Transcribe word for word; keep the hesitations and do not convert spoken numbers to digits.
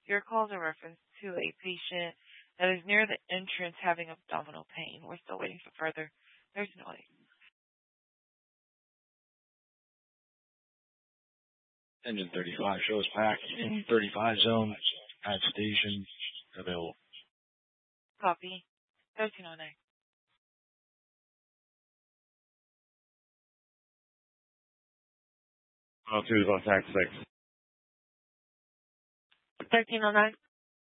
Your call is a reference to a patient that is near the entrance having abdominal pain. We're still waiting for further. There's noise. Engine thirty-five shows back in thirty-five zone at station available. Copy. thirteen oh nine. Oh, two is on tax six. thirteen oh nine.